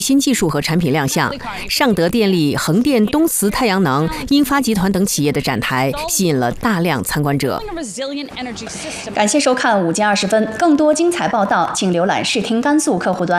新技术和产品亮相，尚德电力、恒电、东磁太阳能、英发集团等企业的展台吸引了大量参观者。 感谢收看5:20，更多精彩报道，请浏览视听甘肃客户端。